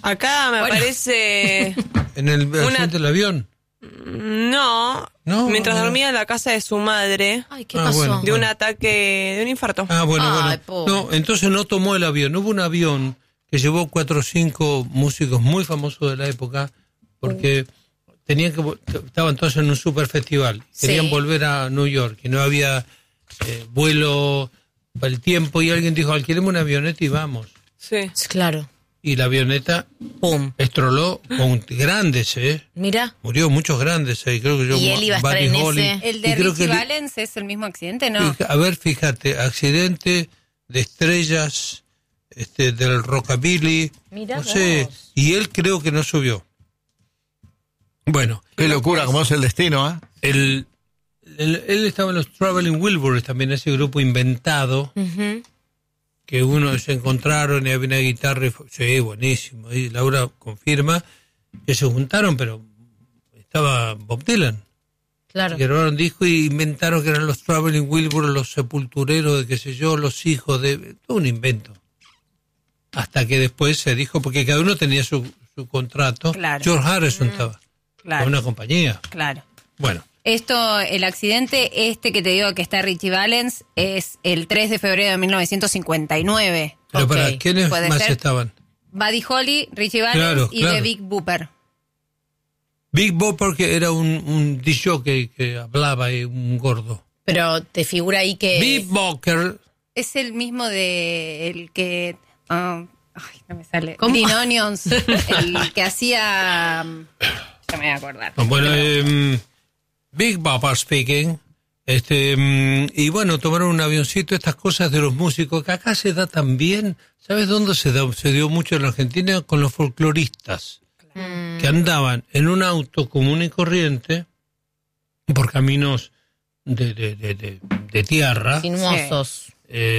Acá me aparece... ¿En el accidente del avión? No, mientras dormía en la casa de su madre. Ay, ¿qué pasó? Bueno. De un ataque, de un infarto. Ay, pobre. No, entonces no tomó el avión. Hubo un avión que llevó 4 o 5 músicos muy famosos de la época porque estaban todos en un super festival. Querían volver a New York y no había vuelo para el tiempo y alguien dijo, alquilemos una avioneta y vamos. Sí. Claro. Y la avioneta estroló con grandes, Mira. Murió muchos grandes, creo que yo. Y él iba a estar en ese. ¿El de Richie Valens es el mismo accidente, no? A ver, fíjate, accidente de estrellas del rockabilly, Mirá no sé, vos. y él creo que no subió. Bueno. Qué locura, como es el destino, Él estaba en los Traveling Wilburys también, ese grupo inventado, que uno se encontraron y había una guitarra, sí, buenísimo, y Laura confirma que se juntaron, pero estaba Bob Dylan. Claro. Y grabaron disco y inventaron que eran los Traveling Wilburys, los sepultureros de qué sé yo, los hijos de... Todo un invento. Hasta que después se dijo, porque cada uno tenía su contrato. Claro. George Harrison estaba Claro. con una compañía. Claro. Bueno. El accidente que te digo que está Richie Valens es el 3 de febrero de 1959. Pero para ¿quiénes ¿Puede más ser? estaban? Buddy Holly, Richie Valens y The Big Bopper. Big Bopper, que era un disc jockey que hablaba, un gordo. Pero te figura ahí que... Big Bopper. Es el mismo de el que... ay, no me sale. ¿Cómo? Dean Onions. El que hacía... ya me voy a acordar. Bueno, Big Bopper speaking. Y bueno, tomaron un avioncito, estas cosas de los músicos, que acá se da también. ¿Sabes dónde se da? Se dio mucho en la Argentina con los folcloristas, que andaban en un auto común y corriente por caminos de tierra. Sinuosos.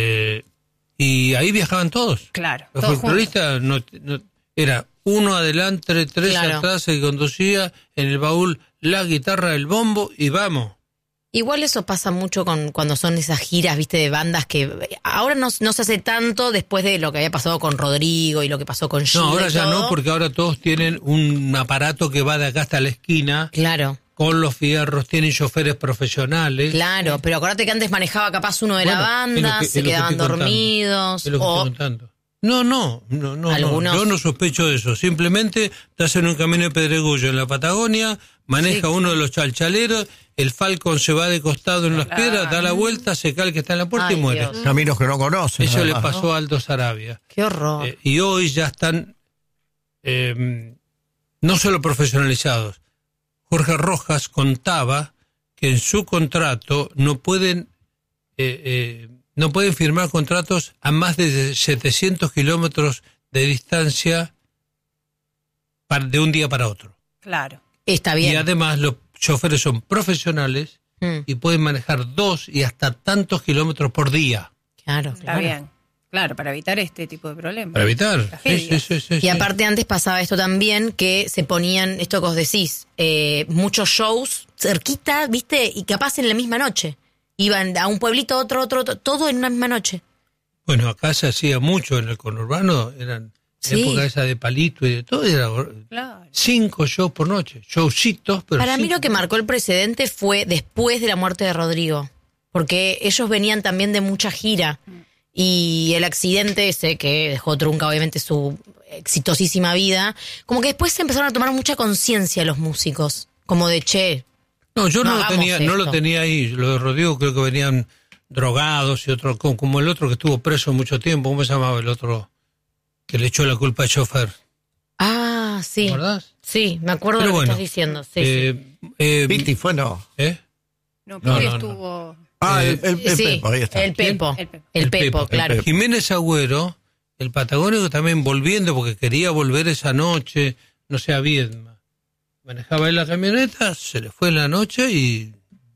Y ahí viajaban todos. Claro. Los todos folcloristas era uno adelante, 3 Claro. atrás, el que conducía, en el baúl la guitarra, el bombo y vamos. Igual eso pasa mucho cuando son esas giras, viste, de bandas que ahora no se hace tanto después de lo que había pasado con Rodrigo y lo que pasó con Gilda. No, ahora y ya todo. no, porque ahora todos tienen un aparato que va de acá hasta la esquina. Claro. Con los fierros, tienen choferes profesionales. Claro, pero acordate que antes manejaba capaz uno de la Bueno, banda, es se lo que quedaban estoy contando. dormidos. Es lo que o estoy contando. No, Algunos- yo no sospecho de eso. Simplemente estás en un camino de pedregullo en la Patagonia, maneja uno de los chalchaleros, el Falcon se va de costado en las piedras, da la vuelta, se cae el que está en la puerta Ay, y muere. Dios. Caminos que no conocen. Eso le además, pasó a Aldo Sarabia. Qué horror. Y hoy ya están no solo profesionalizados. Jorge Rojas contaba que en su contrato no pueden firmar contratos a más de 700 kilómetros de distancia de un día para otro. Claro. Está bien. Y además los choferes son profesionales y pueden manejar 2 y hasta tantos kilómetros por día. Claro, Está claro. bien. Claro, para evitar este tipo de problemas. Para evitar. Tragedias. Sí. Y aparte antes pasaba esto también, que se ponían, esto que os decís, muchos shows cerquita, ¿viste? Y capaz en la misma noche. Iban a un pueblito, otro, todo en una misma noche. Bueno, acá se hacía mucho en el conurbano, eran Sí. época esa de Palito y de todo, era Claro. 5 shows por noche, showcitos, pero Para mí cinco. lo que marcó el precedente fue después de la muerte de Rodrigo, porque ellos venían también de mucha gira y el accidente ese que dejó trunca obviamente su exitosísima vida, como que después se empezaron a tomar mucha conciencia los músicos, como de che. No, yo no hagamos no lo esto. tenía ahí, lo de Rodrigo creo que venían drogados y otro, como el otro que estuvo preso mucho tiempo, ¿cómo se llamaba el otro que le echó la culpa al chofer? Ah, sí. ¿Te acordás? Sí, me acuerdo de Pero lo que bueno, estás diciendo. Sí, Pitti fue, no. No, pero No, hoy no, estuvo... Ah, el sí. Pepo, ahí está. El Pepo. El Pepo. El Pepo, claro. Pepo. Jiménez Agüero, el patagónico también volviendo porque quería volver esa noche, no sé, a Viedma. Manejaba él la camioneta, se le fue en la noche y...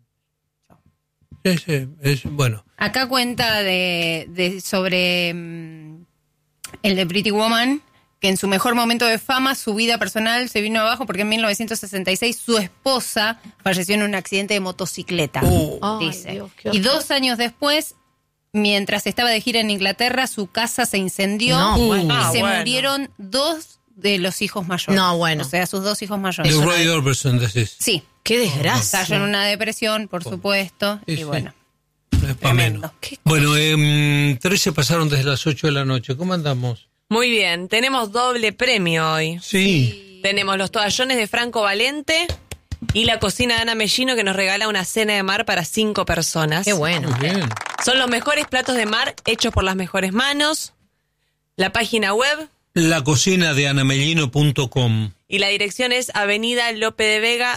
Sí, es bueno. Acá cuenta sobre el de Pretty Woman, que en su mejor momento de fama, su vida personal se vino abajo porque en 1966 su esposa falleció en un accidente de motocicleta, Ay, dice. Dios, qué Y horror. 2 años después, mientras estaba de gira en Inglaterra, su casa se incendió No, bueno. y se bueno. murieron dos de los hijos mayores. No, bueno. O sea, sus 2 hijos mayores. De Roy Orbison, decís. Sí. Qué desgracia. Cayó en una depresión, por supuesto. Sí, Y sí. bueno. No es pa' Tremendo. menos. Bueno, 13 pasaron desde las 8 de la noche. ¿Cómo andamos? Muy bien, tenemos doble premio hoy. Sí. Tenemos los toallones de Franco Valente y la cocina de Ana Mellino, que nos regala una cena de mar para 5 personas. Qué bueno. Muy bien. Son los mejores platos de mar hechos por las mejores manos. La página web La cocina de anamellino.com. y la dirección es Avenida Lope de Vega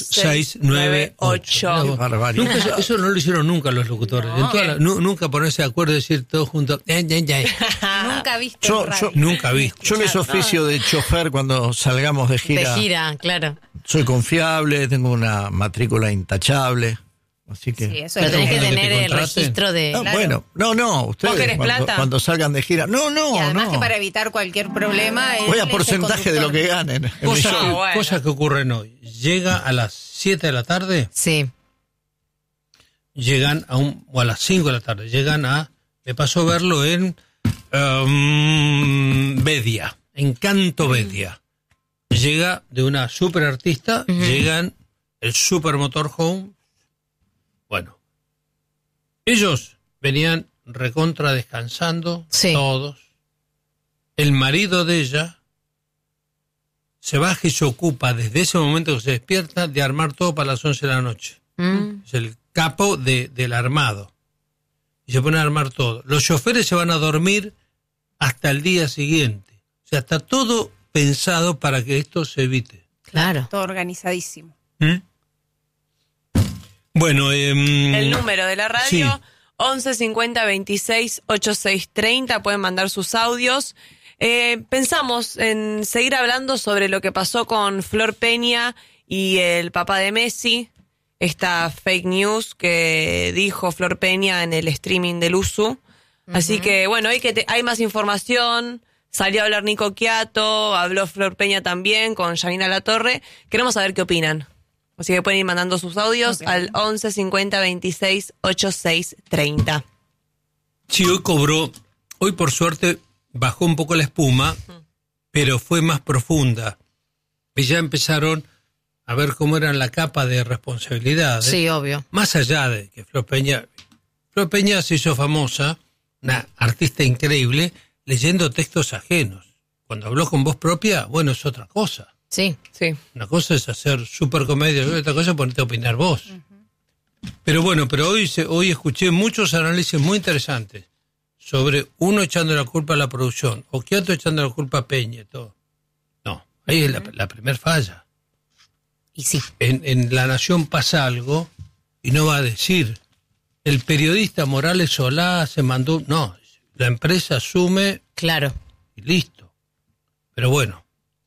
2698. Qué barbaridad. Nunca, eso no lo hicieron nunca los locutores. En toda nunca ponerse de acuerdo y decir todos juntos. Nunca viste Yo- en radio. yo- Nunca vi. Yo les oficio de chofer cuando salgamos de De gira. gira, claro. Soy confiable, tengo una matrícula intachable. Así que. Sí, eso Pero es tenés que bueno que te tener el contraten. registro de... Ah, bueno, no, ustedes querés cuando, plata? cuando salgan de gira. No, Y además no. que para evitar cualquier problema... él Voy a es el porcentaje de lo que conductor. ganen. en mi Cosas show. que, bueno. cosas que ocurren hoy. Llega a las 7 de la tarde, Sí. llegan o a las 5 de la tarde, llegan a, me pasó a verlo en Bedia, Encanto Bedia. Llega de una super artista, llegan el super motorhome. Bueno, ellos venían recontra descansando, Sí. todos. El marido de ella se baja y se ocupa desde ese momento que se despierta de armar todo para las 11 de la noche. Es el capo del armado. Y se pone a armar todo. Los choferes se van a dormir hasta el día siguiente. O sea, está todo pensado para que esto se evite. Claro. Todo organizadísimo. ¿Mm? Bueno, El número de la radio, Sí. 11 50 26 86 30. Pueden mandar sus audios. Pensamos en seguir hablando sobre lo que pasó con Flor Peña y el papá de Messi. Esta fake news que dijo Flor Peña en el streaming del USU. Así que, bueno, hoy que hay más información, salió a hablar Nico Quiato, habló Flor Peña también con Janina Latorre. Queremos saber qué opinan. Así que pueden ir mandando sus audios al 11 50 26 86 30. sí, hoy por suerte bajó un poco la espuma, pero fue más profunda. Y ya empezaron a ver cómo era la capa de responsabilidad. Sí, obvio. Más allá de que Flor Peña se hizo famosa, una artista increíble, leyendo textos ajenos. Cuando habló con voz propia, bueno, es otra cosa. Sí. Sí. Una cosa es hacer super comedia, otra cosa es ponerte a opinar vos. Pero bueno, hoy escuché muchos análisis muy interesantes sobre uno echando la culpa a la producción, o Quiato echando la culpa a Peña y todo. No, ahí es la primer falla. Y sí. En La Nación pasa algo y no va a decir, el periodista Morales Solá se mandó, no, la empresa asume Claro. y listo. Pero bueno,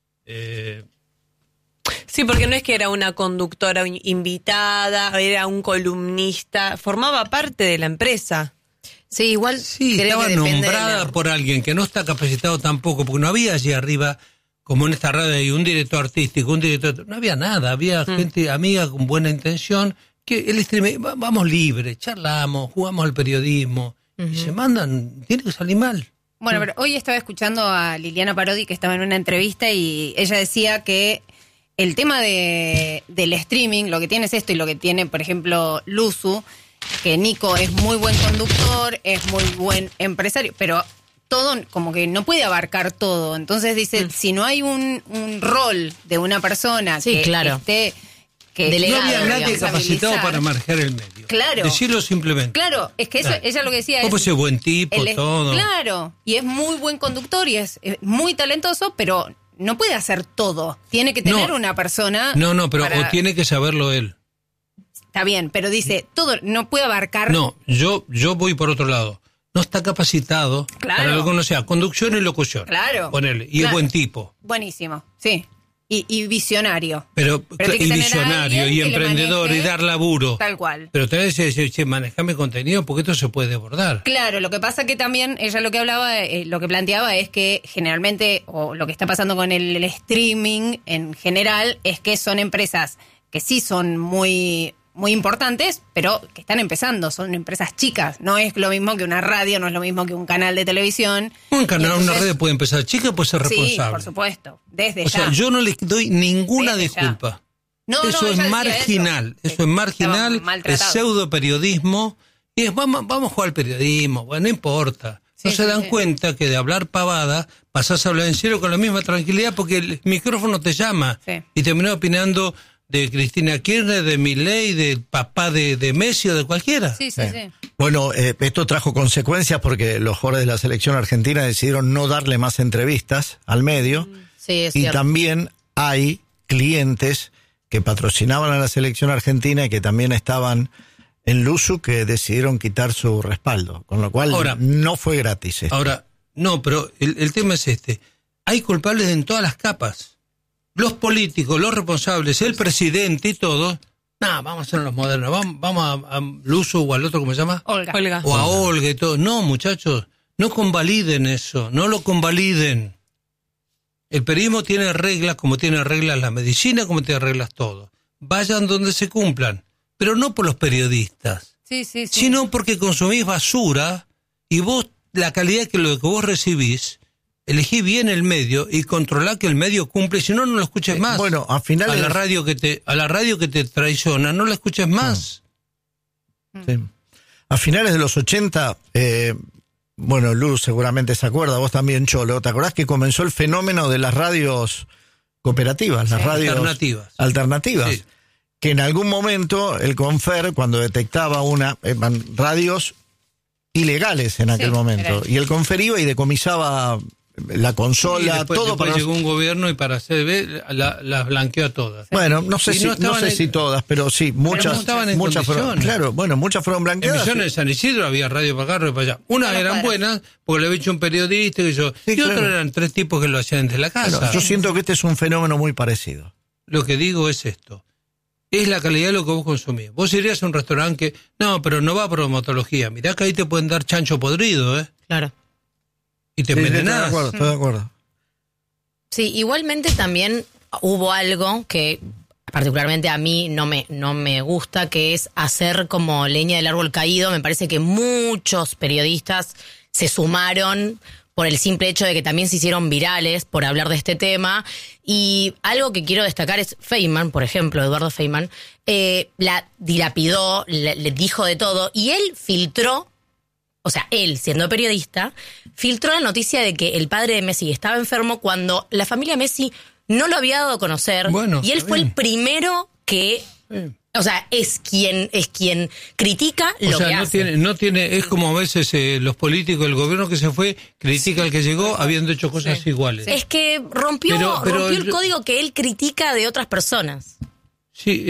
Sí, porque no es que era una conductora invitada, era un columnista, formaba parte de la empresa. Sí, igual sí, creo estaba que depende de nombrada por alguien que no está capacitado tampoco, porque no había allí arriba, como en esta radio, hay un director artístico, no había nada, había gente amiga con buena intención, que el stream, vamos libre, charlamos, jugamos al periodismo, y se mandan, tiene que salir mal. Bueno, pero hoy estaba escuchando a Liliana Parodi, que estaba en una entrevista, y ella decía que el tema del streaming, lo que tiene es esto, y lo que tiene, por ejemplo, Luzu, que Nico es muy buen conductor, es muy buen empresario, pero todo como que no puede abarcar todo. Entonces dice, si no hay un rol de una persona Sí, que claro. esté... Que Delegado, No había nadie digamos, capacitado habilizar. para manejar el medio. Claro. Decirlo simplemente. Claro, es que eso, Claro. ella lo que decía Vos ese buen tipo, todo. Claro, y es muy buen conductor y es muy talentoso, pero no puede hacer todo. Tiene que tener No. una persona... No, pero para- o tiene que saberlo él. Está bien, pero dice, todo no puede abarcar... No, yo voy por otro lado. No está capacitado Claro. para lo que no sea conducción y locución. Claro. Ponele. Y Claro. es buen tipo. Buenísimo, sí. Y visionario. Pero tiene que y tener a visionario, alguien y que le emprendedor, maneje y dar laburo. Tal cual. Pero te debe decir, che, manejame contenido porque esto se puede desbordar. Claro, lo que pasa que también ella lo que hablaba, lo que planteaba es que generalmente, o lo que está pasando con el streaming en general, es que son empresas que sí son muy muy importantes, pero que están empezando, son empresas chicas. No es lo mismo que una radio, no es lo mismo que un canal de televisión. Un canal, Y entonces, una radio puede empezar chica, puede ser responsable. Sí, por supuesto, desde O ya. sea, yo no le doy ninguna Desde ya. disculpa. No, Eso no, es ella decía marginal, eso es marginal, Estaba es maltratado. pseudo periodismo. Y es, vamos a jugar al periodismo, bueno, no importa. Sí, No se sí, dan sí. cuenta que de hablar pavada pasás a hablar en serio con la misma tranquilidad porque el micrófono te llama. Sí. Y terminás opinando de Cristina Kirchner, de Milei, del papá de Messi o de cualquiera. Sí, sí, sí. Bueno, esto trajo consecuencias porque los jugadores de la selección argentina decidieron no darle más entrevistas al medio. Sí, es Y cierto. también hay clientes que patrocinaban a la selección argentina y que también estaban en Luzu que decidieron quitar su respaldo. Con lo cual Ahora- no fue gratis esto. Ahora, no, pero el tema es este. Hay culpables en todas las capas. Los políticos, los responsables, el presidente y todo. No, vamos a ser los modernos. Vamos a Luzu o al otro, ¿cómo se llama? Olga. O a Olga y todo. No, muchachos, no convaliden eso. No lo convaliden. El periodismo tiene reglas como tiene reglas la medicina, como tiene reglas todo. Vayan donde se cumplan. Pero no por los periodistas. Sí, sí, sí. Sino porque consumís basura y vos, la calidad que lo que vos recibís, elegí bien el medio y controlá que el medio cumple, si no, no lo escuches más. Bueno, a finales... a la radio que te traiciona, no la escuches más. Sí. A finales de los 80, bueno, Luz seguramente se acuerda, vos también, Cholo, ¿te acordás que comenzó el fenómeno de las radios cooperativas, las radios alternativas? Sí. Que en algún momento el Confer, cuando detectaba eran radios ilegales en aquel Sí, momento, era. y el Confer iba y decomisaba la Y consola, después, todo después para... llegó un gobierno y para hacer ver, las blanqueó a todas. Bueno, no sé Y si, no estaban si todas, pero sí, muchas, no estaban en muchas fueron, condiciones. claro, bueno, muchas fueron En blanqueadas. Misiones de San Isidro había radio para acá, radio para allá. Unas Todas eran las buenas, porque le había hecho un periodista y Sí, y otras claro. eran 3 tipos que lo hacían desde la casa. Bueno, yo siento que este es un fenómeno muy parecido. Lo que digo es esto. Es la calidad de lo que vos consumís. Vos irías a un restaurante que... No, pero no va por bromatología. Mirá que ahí te pueden dar chancho podrido, ¿eh? Claro. Y te Sí, sí, envenenás. estoy de acuerdo. Sí, igualmente también hubo algo que particularmente a mí no me gusta, que es hacer como leña del árbol caído. Me parece que muchos periodistas se sumaron por el simple hecho de que también se hicieron virales por hablar de este tema. Y algo que quiero destacar es Feynman, por ejemplo, Eduardo Feynman, la dilapidó, le dijo de todo, y él filtró, o sea, él, siendo periodista, filtró la noticia de que el padre de Messi estaba enfermo cuando la familia Messi no lo había dado a conocer. Bueno, y él está fue bien. el primero que... O sea, es quien critica O lo sea, que hace. no tiene, es como a veces los políticos, el gobierno que se fue, critica al que llegó habiendo hecho cosas iguales. Es que rompió Pero el yo- código que él critica de otras personas. Sí,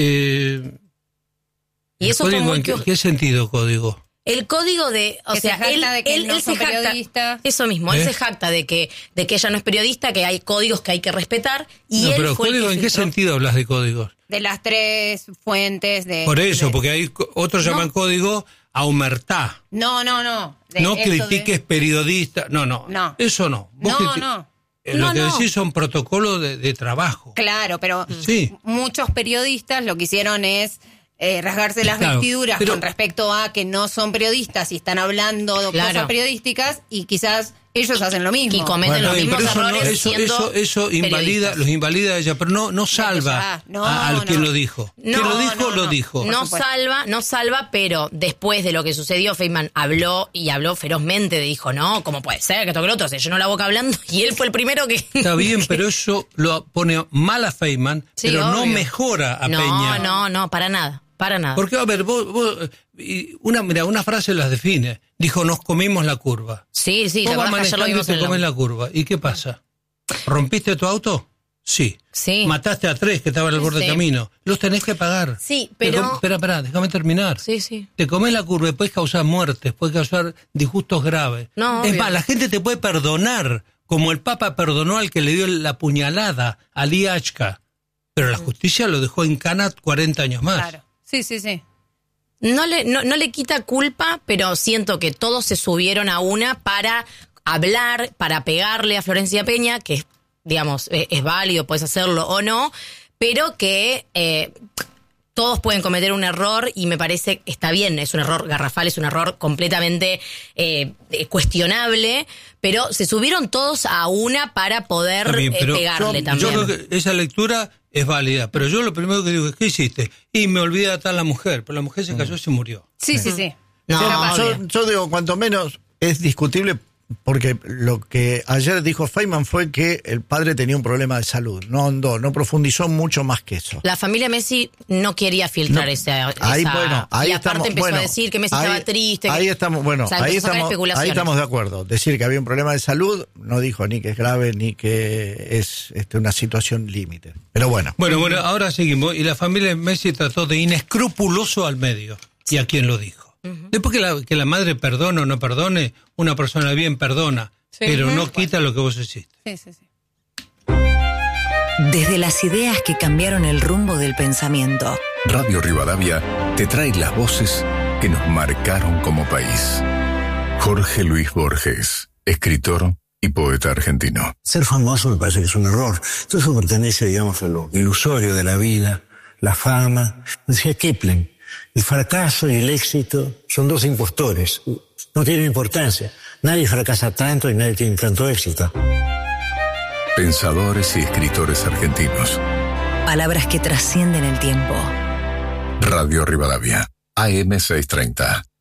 Y eso fue código, muy... ¿en qué sentido código? El código de, o Que se sea, jacta de que no él son se jacta, periodistas. eso mismo, él ¿Eh? se jacta de que ella no es periodista, que hay códigos que hay que respetar, y No, él pero fue el código, que ¿en qué filtró. sentido hablas de códigos? De las 3 fuentes de... Por eso, de- porque hay otros llaman código a humertad. No. De No eso de- critiques periodistas. No. No. Eso no. Vos No, no. Lo No, que no. decís son protocolos de trabajo. Claro, pero Sí. muchos periodistas lo que hicieron es rasgarse las Claro, vestiduras pero- con respecto a que no son periodistas y están hablando de Claro. cosas periodísticas y quizás ellos hacen lo mismo. Y cometen Bueno, los bien, mismos pero eso, no, errores eso, siendo eso invalida, periodistas. los invalida a ella, pero no salva No, al quien no. lo dijo. No, Quien lo dijo, no, lo no. dijo. No supuesto. salva, pero después de lo que sucedió, Feynman habló ferozmente, dijo, no, ¿cómo puede ser que esto que lo otro? Se llenó la boca hablando y él fue el primero que... Está bien, pero eso lo pone mal a Feynman, Sí, pero no obvio. mejora a Peña. No, para nada. Porque, a ver, vos una frase las define. Dijo, nos comimos la curva. Sí, ¿te Vos vas acordás que ayer lo manejando y vimos te en el comes auto? la curva. ¿Y qué pasa? ¿Rompiste tu auto? Sí. Sí. Mataste a 3 que estaban al borde del Sí. camino. Los tenés que pagar. Sí, Te pero- Espera, déjame terminar. Sí. Te comes la curva y puedes causar muertes, puedes causar disgustos graves. No, es obvio. más, la gente te puede perdonar, como el Papa perdonó al que le dio la puñalada a Liachka. Pero la justicia lo dejó en cana 40 años más. Claro. Sí. No le quita culpa, pero siento que todos se subieron a una para hablar, para pegarle a Florencia Peña, que digamos, es válido, puedes hacerlo o no, pero que todos pueden cometer un error y me parece que está bien, es un error garrafal, es un error completamente cuestionable, pero se subieron todos a una para poder pegarle también. Yo creo que esa lectura es válida, pero yo lo primero que digo es, ¿qué hiciste? Y me olvidé de atar a la mujer, pero la mujer se cayó y se murió. Sí. No, yo digo, cuanto menos es discutible, porque lo que ayer dijo Feynman fue que el padre tenía un problema de salud. No profundizó mucho más que eso. La familia Messi no quería filtrar esa ahí y aparte estamos, empezó a decir que Messi estaba triste. Ahí estamos, o sea, ahí especulaciones. estamos de acuerdo. Decir que había un problema de salud no dijo ni que es grave ni que es una situación límite. Pero bueno. Bueno, ahora seguimos. Y la familia Messi trató de inescrupuloso al medio. ¿Y a quién lo dijo? Después que la madre perdone o no perdone, una persona bien perdona, pero no quita lo que vos hiciste. Sí. Desde las ideas que cambiaron el rumbo del pensamiento. Radio Rivadavia te trae las voces que nos marcaron como país. Jorge Luis Borges, escritor y poeta argentino. Ser famoso me parece que es un error. Todo eso pertenece, digamos, a lo ilusorio de la vida, la fama. Decía Kipling, el fracaso y el éxito son dos impostores. No tienen importancia. Nadie fracasa tanto y nadie tiene tanto éxito. Pensadores y escritores argentinos. Palabras que trascienden el tiempo. Radio Rivadavia, AM 630.